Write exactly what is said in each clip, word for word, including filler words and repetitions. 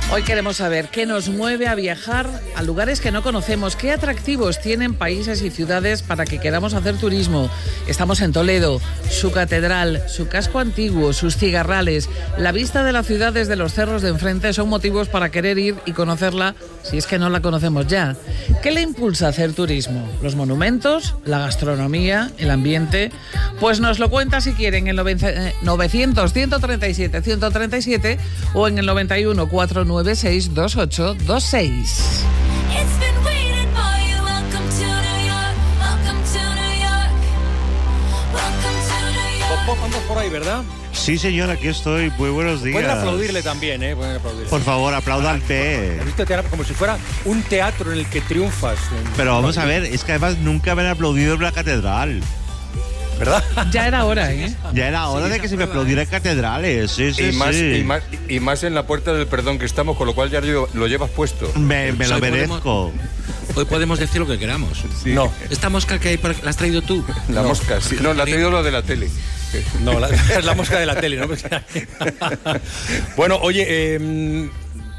Hoy queremos saber qué nos mueve a viajar a lugares que no conocemos, qué atractivos tienen países y ciudades para que queramos hacer turismo. Estamos en Toledo, su catedral, su casco antiguo, sus cigarrales, la vista de la ciudad desde los cerros de enfrente son motivos para querer ir y conocerla si es que no la conocemos ya. ¿Qué le impulsa a hacer turismo? ¿Los monumentos? ¿La gastronomía? ¿El ambiente? Pues nos lo cuenta si quieren en el novecientos, ciento treinta y siete, ciento treinta y siete o en el noventa y uno, cuatro nueve seis, dos ocho dos seis. Andas por ahí, ¿verdad? Sí, señor, aquí estoy. Muy buenos días. Pueden aplaudirle también, ¿eh? Pueden aplaudirle. Por favor, aplaudanle. Como si fuera un teatro en el que triunfas. Pero vamos a ver, es que además nunca me han aplaudido en la catedral. ¿Verdad? Ya era hora, ¿eh? Ya era hora sí, de que se me aplaudiera en catedrales. Sí, sí, y, más, sí. y, más, y más en la puerta del perdón que estamos, con lo cual ya lo llevas puesto. Me, me lo merezco. Podemos, hoy podemos decir lo que queramos. Sí. No. ¿Esta mosca que hay, la has traído tú? La no. mosca, sí. No, la ha traído lo de la tele. No, la, es la mosca de la tele, ¿no? Bueno, oye, eh,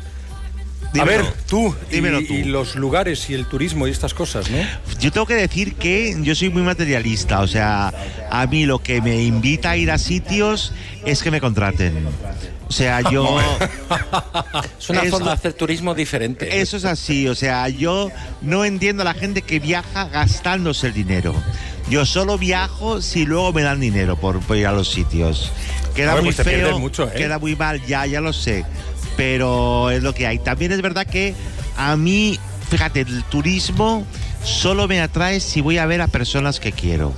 a ver, tú, dímelo y, tú. Y los lugares y el turismo y estas cosas, ¿no? Yo tengo que decir que yo soy muy materialista, o sea, a mí lo que me invita a ir a sitios es que me contraten. O sea, yo... Es una forma de hacer turismo diferente. Eso es así, o sea, yo no entiendo a la gente que viaja gastándose el dinero. Yo solo viajo si luego me dan dinero por, por ir a los sitios. Queda ver, muy pues feo, mucho, ¿eh? Queda muy mal, ya, ya lo sé. Pero es lo que hay. También es verdad que a mí, fíjate, el turismo solo me atrae si voy a ver a personas que quiero.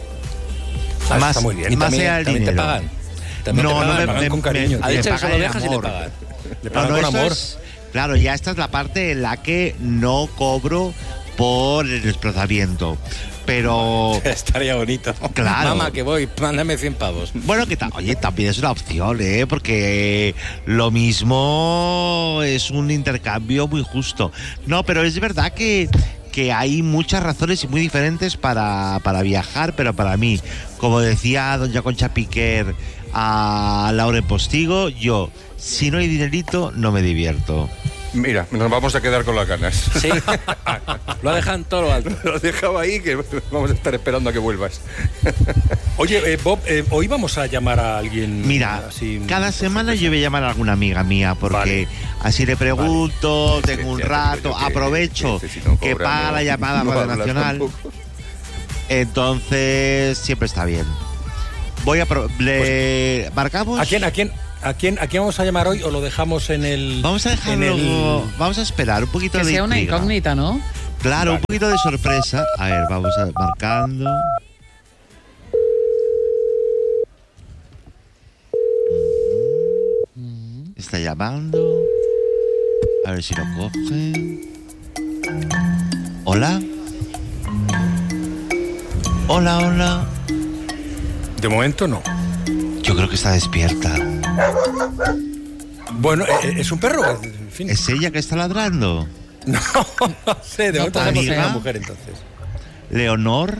Ah, más, está muy bien. Más también, allá del también dinero. te pagan. También no, te pagan, no me, pagan me, con cariño. me, Ha me dicho que pagan solo en dejas y le amor. pagan. Le pagan No, no, con eso amor. es- claro, ya esta es la parte en la que no cobro por el desplazamiento. Pero... Estaría bonito. Claro. Mamá, que voy, mándame cien pavos. Bueno, que ta- oye, también es una opción, ¿eh? Porque lo mismo es un intercambio muy justo. No, pero es verdad que, que hay muchas razones y muy diferentes para, para viajar, pero para mí, como decía doña Concha Piquer a Laura Postigo, yo, si no hay dinerito, no me divierto. Mira, nos vamos a quedar con las ganas. Sí. Lo ha dejado en todo lo alto. Lo dejaba ahí, que vamos a estar esperando a que vuelvas. Oye, eh, Bob, eh, hoy vamos a llamar a alguien. Mira, así, cada semana yo voy a llamar a alguna amiga mía porque Vale. así le pregunto, Vale. tengo un Sí, ya te rato, digo yo que- aprovecho que si no que cobran, paga no- la llamada no Radio hablas Nacional, tampoco. entonces siempre está bien. Voy a pro- le marcamos. ¿A quién, a quién, a quién, a quién vamos a llamar hoy o lo dejamos en el? Vamos a en dejarlo, el- vamos a esperar un poquito Que de sea una intriga. incógnita, ¿no? Claro, Vale. un poquito de sorpresa. A ver, vamos a marcando. Está llamando. A ver si lo coge. Hola. Hola, hola. De momento no. Yo creo que está despierta. Bueno, eh, es un perro. En fin. ¿Es ella que está ladrando? No, no sé. De No, momento hacemos amiga. una mujer entonces. ¿Leonor?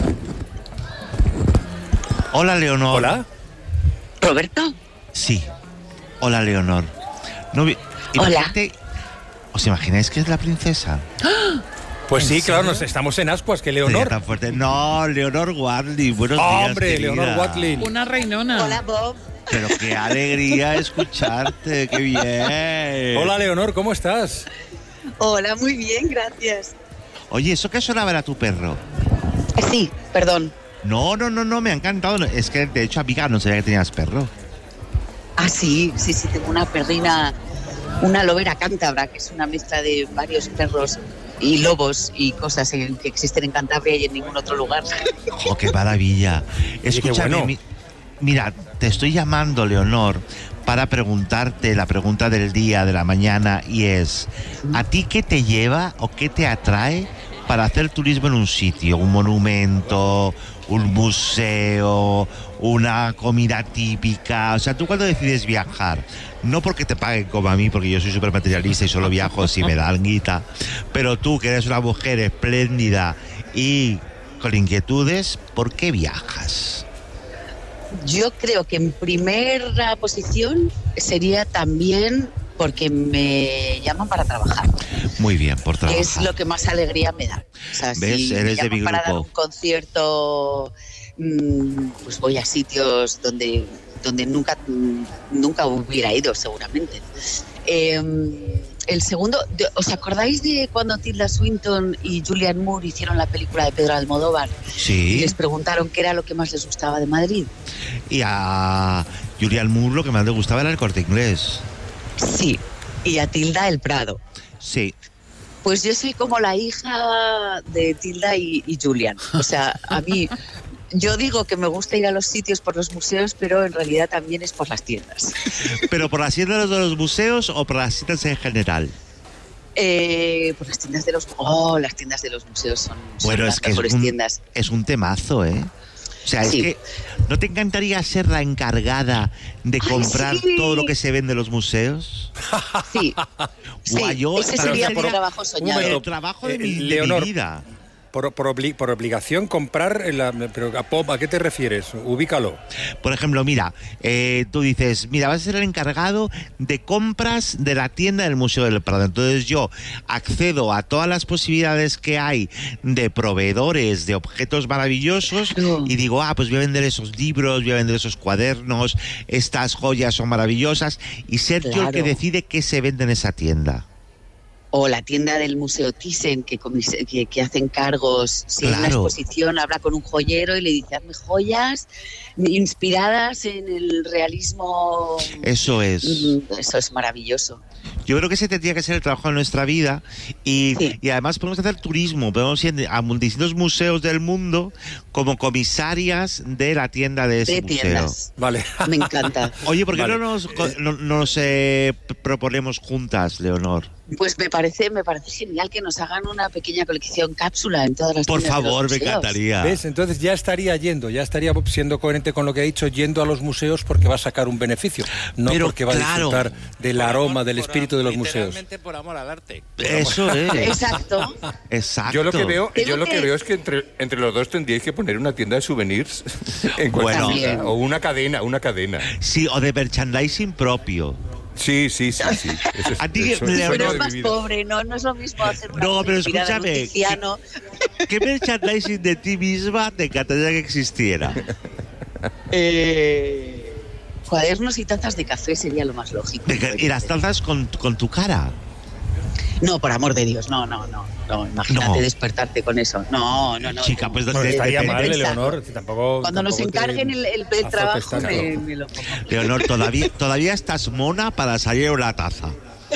Hola, Leonor. Hola. ¿Roberto? Sí. Hola, Leonor. No, vi- Hola. imagínate- ¿Os imagináis que es la princesa? Pues sí, claro, nos estamos en Ascuas, que Sería Leonor. tan fuerte. No, Leonor Watling. Buenos días, Hombre, querida. Leonor Watling. Una reinona. Hola, Bob. Pero qué alegría escucharte, qué bien. Hola, Leonor, ¿cómo estás? Hola, muy bien, gracias. Oye, ¿eso qué sonaba era tu perro? Eh, Sí, perdón. No, no, no, no, me ha encantado. Es que, de hecho, amiga, no sabía que tenías perro. Ah, sí, sí, sí, tengo una perrina, una lobera cántabra, que es una mezcla de varios perros y lobos y cosas en- que existen en Cantabria y en ningún otro lugar. ¡Oh, qué maravilla! Escúchame, bueno. mi- mira, te estoy llamando, Leonor, para preguntarte la pregunta del día, de la mañana, y es, ¿a ti qué te lleva o qué te atrae para hacer turismo en un sitio? ¿Un monumento, un museo, una comida típica? O sea, tú cuando decides viajar, no porque te paguen como a mí, porque yo soy súper materialista y solo viajo si me dan guita, pero tú que eres una mujer espléndida y con inquietudes, ¿por qué viajas? Yo creo que en primera posición sería también porque me llaman para trabajar. Muy bien, por trabajar. Es lo que más alegría me da. O sea, ¿Ves? si Eres me de mi llaman para dar grupo. un concierto, mmm, pues voy a sitios donde, donde nunca, nunca hubiera ido, seguramente. Eh, el segundo, de- ¿os acordáis de cuando Tilda Swinton y Julianne Moore hicieron la película de Pedro Almodóvar? Y Sí, les preguntaron qué era lo que más les gustaba de Madrid. y a Julian Moore lo que más le gustaba era el Corte Inglés. Sí, y a Tilda el Prado. Sí. Pues yo soy como la hija de Tilda y, y Julian. O sea, a mí, yo digo que me gusta ir a los sitios por los museos, pero en realidad también es por las tiendas. ¿Pero por las tiendas de los museos o por las tiendas en general? Eh, por las tiendas de los... Oh, las tiendas de los museos son, son Bueno, las es que es mejores un, tiendas. es un temazo, ¿eh? O sea, Sí. es que ¿no te encantaría ser la encargada de Ay, comprar sí. todo lo que se vende en los museos? Sí, sí, Guay, yo- ese para sería mí mi sería trabajo soñado. El trabajo de Eh, mi, de mi Leonor, vida. Por, por, obli- por obligación comprar, la, pero ¿a, po- ¿a qué te refieres? Ubícalo. Por ejemplo, mira, eh, tú dices, mira, vas a ser el encargado de compras de la tienda del Museo del Prado. Entonces yo accedo a todas las posibilidades que hay de proveedores de objetos maravillosos Claro. y digo, ah, pues voy a vender esos libros, voy a vender esos cuadernos, estas joyas son maravillosas, y ser yo el Claro. que decide qué se vende en esa tienda. O la tienda del Museo Thyssen, que, comis- que, que hacen cargos. Si hay una Claro. exposición, habla con un joyero y le dice, hazme joyas inspiradas en el realismo. Eso es. Mm, Eso es maravilloso. Yo creo que ese tendría que ser el trabajo de nuestra vida y, Sí. y además podemos hacer turismo, podemos ir a distintos museos del mundo como comisarias de la tienda de ese De museo. tiendas. Vale. Me encanta. Oye, ¿por qué Vale. no nos, co- no, no nos eh, p- proponemos juntas, Leonor? Pues me parece, me parece genial que nos hagan una pequeña colección cápsula en todas las Por tiendas de los favor, me museos. encantaría. ¿Ves? Entonces ya estaría yendo, ya estaría siendo coherente con lo que ha dicho, yendo a los museos porque va a sacar un beneficio, no Pero, porque va claro. a disfrutar del aroma, del espíritu de los museos. Literalmente por amor al arte. Eso es. Exacto. Exacto. Yo lo que veo, Tengo yo lo que que- veo es que entre, entre los dos tendríais que poner una tienda de souvenirs en cualquier Bueno. sitio. o una cadena, una cadena. Sí, o de merchandising propio. Sí, sí, sí, sí. Eso es, A ti, eso es Leonor, Pero sueño es de más mi vida. pobre, ¿no? No es lo mismo hacer una No, cosa pero inspirada en un escúchame, Tiziano. ¿Qué merchandising de ti misma te encantaría que existiera? Eh, cuadernos y tazas de café sería lo más lógico. Y las tazas con, con tu cara. No, por amor de Dios, no, no, no. no imagínate No. despertarte con eso. No, no, no. Chica, no. pues Bueno, de- estaría de- mal, de- Leonor. Tampoco, Cuando nos tampoco te encarguen el, el- el trabajo, azotes tanto. me, me lo pongo. Leonor, todavía, todavía estás mona para salir una taza.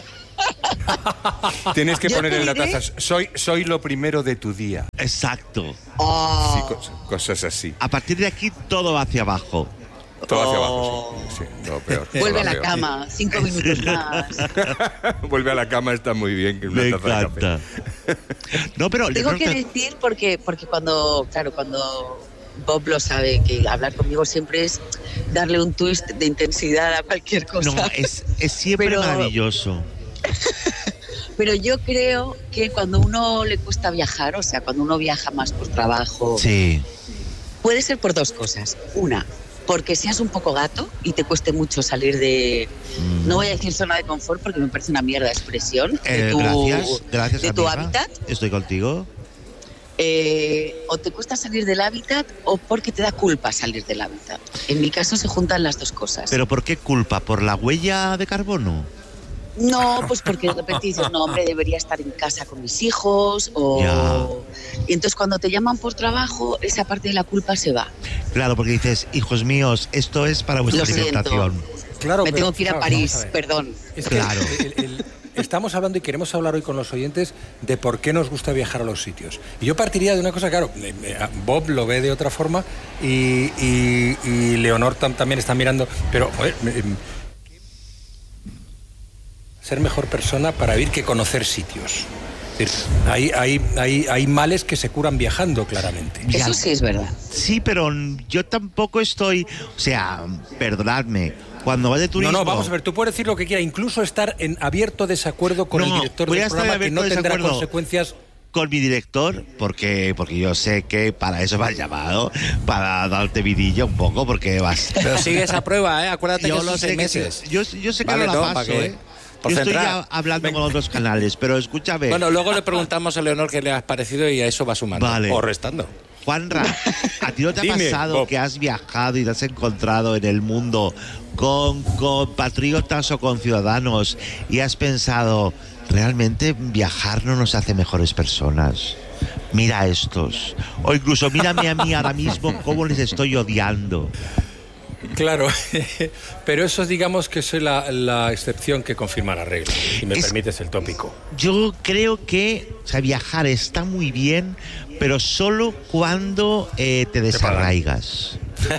Tienes que Yo poner te en la diré- taza, soy, soy lo primero de tu día. Exacto. Oh, Sí, cos- cosas así. A partir de aquí todo va hacia abajo. Todo hacia Oh. abajo, sí. sí, no, peor. vuelve no a la peor. cama, cinco minutos más. Vuelve a la cama, está muy bien. Que una Me taza de café. encanta. No, pero Tengo yo que creo que- decir, porque, porque cuando, claro, cuando Bob lo sabe, que hablar conmigo siempre es darle un twist de intensidad a cualquier cosa. no, es, es siempre Pero- maravilloso. Pero yo creo que cuando uno le cuesta viajar, o sea, cuando uno viaja más por trabajo, Sí. puede ser por dos cosas. Una, porque seas un poco gato y te cueste mucho salir de, Mm. no voy a decir zona de confort porque me parece una mierda de expresión, de Eh, tu, gracias, gracias de tu amiga. hábitat, Estoy contigo. eh, o te cuesta salir del hábitat o porque te da culpa salir del hábitat. En mi caso se juntan las dos cosas. ¿Pero por qué culpa? ¿Por la huella de carbono? No, pues porque de repente dices, no, hombre, debería estar en casa con mis hijos. O... Ya. Y entonces cuando te llaman por trabajo, esa parte de la culpa se va. Claro, porque dices, hijos míos, esto es para vuestra Lo siento. alimentación. Claro, Me pero, tengo que ir a claro, París, vamos a ver. perdón. Es que Claro. el- el- estamos hablando y queremos hablar hoy con los oyentes de por qué nos gusta viajar a los sitios. Y yo partiría de una cosa, claro, eh, eh, Bob lo ve de otra forma y, y- y Leonor tam- también está mirando, pero joder, eh, ser mejor persona para vivir que conocer sitios. Es decir, Hay, hay, hay, hay males que se curan viajando, claramente. Ya. Eso sí es verdad. Sí, pero yo tampoco estoy... O sea, perdonadme, cuando vas de No, turismo... no, vamos a ver, tú puedes decir lo que quieras, incluso estar en abierto desacuerdo con No, el director voy a del estar en programa que abierto no tendrá desacuerdo. consecuencias. Con mi director, porque porque yo sé que para eso me has llamado, para darte vidilla un poco, porque vas... Pero sigue esa prueba, ¿eh? Acuérdate Yo que lo son sé seis que sí. meses. yo, yo sé que Vale, no la Tom, paso, ¿para qué? ¿eh? por Yo estoy centrar. ya hablando Venga. con otros canales, pero escúchame. Bueno, luego le preguntamos a Leonor qué le ha parecido y a eso va sumando. Vale. O restando. Juanra, ¿a ti no te ha Dime, pasado Bob. que has viajado y te has encontrado en el mundo con compatriotas o con ciudadanos y has pensado, realmente viajar no nos hace mejores personas? Mira a estos. O incluso mírame a mí ahora mismo cómo les estoy odiando. Claro, pero eso digamos que soy la, la excepción que confirma la regla, si me Es- permites el tópico. Yo creo que, o sea, viajar está muy bien, pero solo cuando eh, te desarraigas.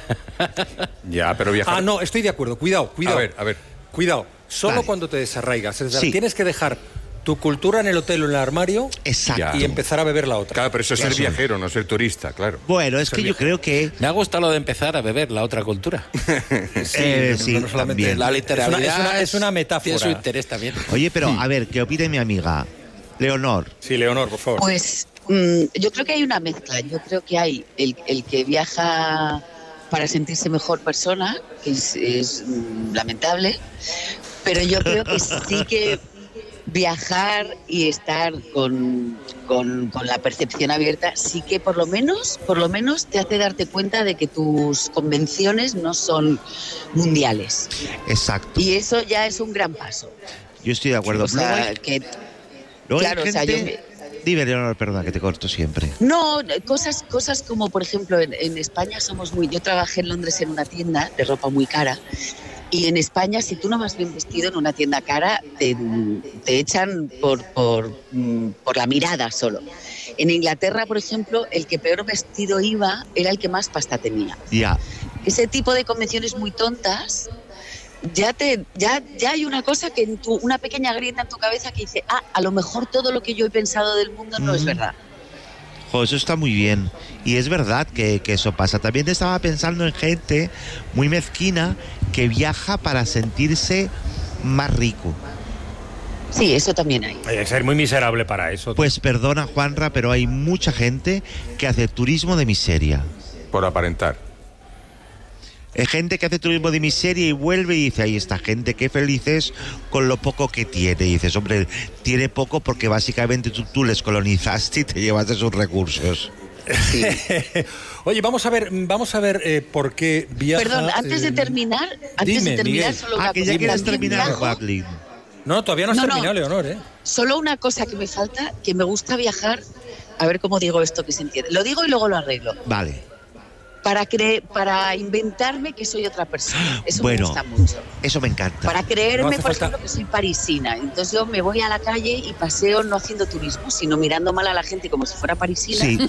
Ya, pero viajar... Ah, no, estoy de acuerdo, cuidado, cuidado. A ver, a ver. Cuidado, solo Vale. cuando te desarraigas. Es decir, Sí. tienes que dejar tu cultura en el hotel o en el armario Exacto. y empezar a beber la otra. Claro, pero eso es ser Eso. viajero, no ser turista, claro. Bueno, es que yo creo que... Me ha gustado lo de empezar a beber la otra cultura. eh, sí, no solamente también. La literalidad Es una- es una- es una metáfora. Tiene su interés también. Oye, pero a ver, ¿qué opina mi amiga? Leonor. Sí, Leonor, por favor. Pues mm, yo creo que hay una mezcla. Yo creo que hay el, el que viaja para sentirse mejor persona, que es, es, mm, lamentable, pero yo creo que sí que viajar y estar con, con, con la percepción abierta sí que por lo menos por lo menos te hace darte cuenta de que tus convenciones no son mundiales, Exacto. y eso ya es un gran paso. Yo estoy de acuerdo. O sea, Luego hay- que luego hay claro, o sea, gente- yo me- Dime, Leonor, perdona, que te corto siempre. No, cosas, cosas como, por ejemplo, en, en España somos muy... Yo trabajé en Londres en una tienda de ropa muy cara, y en España, si tú no vas bien vestido en una tienda cara, te, te echan por, por, mm, por la mirada solo. En Inglaterra, por ejemplo, el que peor vestido iba era el que más pasta tenía. Ya. Ese tipo de convenciones muy tontas, ya te ya ya hay una cosa que en tu, una pequeña grieta en tu cabeza que dice, ah, a lo mejor todo lo que yo he pensado del mundo no es Mm. verdad. Jo, eso está muy bien. Y es verdad que, que eso pasa. También estaba pensando en gente muy mezquina que viaja para sentirse más rico. Sí, eso también hay. Hay que ser muy miserable para eso. Pues perdona, Juanra, pero hay mucha gente que hace turismo de miseria. Por aparentar. Hay gente que hace turismo de miseria y vuelve y dice, ay, esta gente qué feliz es con lo poco que tiene. Y dices, hombre, tiene poco porque básicamente tú, tú les colonizaste y te llevaste sus recursos. Oye, vamos a ver, vamos a ver eh, por qué viaja... Perdón, antes de eh, terminar, antes dime, de terminar, Miguel. solo Ah, una que cosa. ya quieres También terminar, viajo- Watlin. No, todavía no has No, no. terminado, Leonor, ¿eh? Solo una cosa que me falta, que me gusta viajar, a ver cómo digo esto que se entiende. Lo digo y luego lo arreglo. Vale. Para cre para inventarme que soy otra persona. Eso Bueno, me gusta mucho. Eso me encanta. Para creerme, No hace por falta- ejemplo, que soy parisina. Entonces yo me voy a la calle y paseo no haciendo turismo, sino mirando mal a la gente como si fuera parisina. Sí.